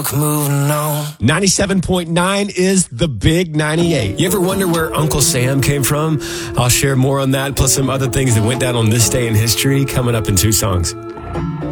Moving on. 97.9 is the Big 98. You ever wonder where Uncle Sam came from? I'll share more on that, plus some other things that went down on this day in history, coming up in two songs.